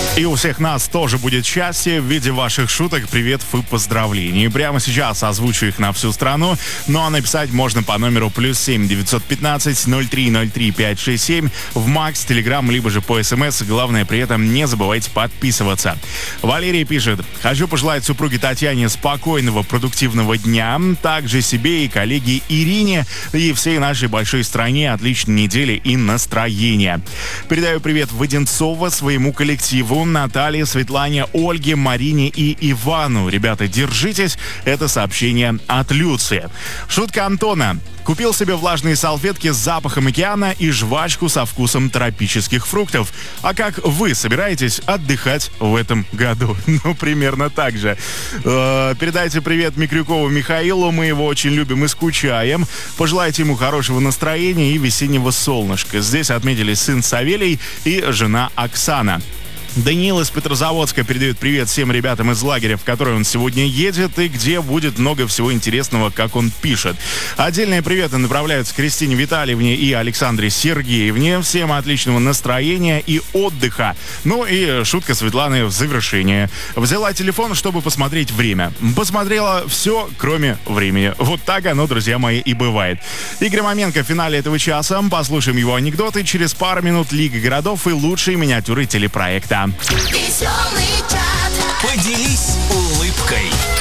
И у всех нас тоже будет счастье в виде ваших шуток, приветов и поздравлений. Прямо сейчас озвучу их на всю страну. Ну а написать можно по номеру +7 915 0303 567 в Макс, Телеграм, либо же по СМС. Главное при этом не забывайте подписываться. Валерий пишет: хочу пожелать супруге Татьяне спокойного, продуктивного дня. Также себе и коллеге Ирине и всей нашей большой стране отличной недели и настроения. Передаю привет Воденцова своему коллективу, Наталье, Светлане, Ольге, Марине и Ивану. Ребята, держитесь. Это сообщение от Люции. Шутка Антона. Купил себе влажные салфетки с запахом океана и жвачку со вкусом тропических фруктов. А как вы собираетесь отдыхать в этом году? Ну, примерно так же. Передайте привет Микрюкову Михаилу. Мы его очень любим и скучаем. Пожелайте ему хорошего настроения и весеннего солнышка. Здесь отметились сын Савелий и жена Оксана. Даниил из Петрозаводска передает привет всем ребятам из лагеря, в который он сегодня едет, и где будет много всего интересного, как он пишет. Отдельные приветы направляются Кристине Витальевне и Александре Сергеевне. Всем отличного настроения и отдыха. Ну и шутка Светланы в завершение. Взяла телефон, чтобы посмотреть время. Посмотрела все, кроме времени. Вот так оно, друзья мои, и бывает. Игорь Маменко в финале этого часа. Послушаем его анекдоты. Через пару минут Лига городов и лучшие миниатюры телепроекта. Веселый чат. Поделись улыбкой.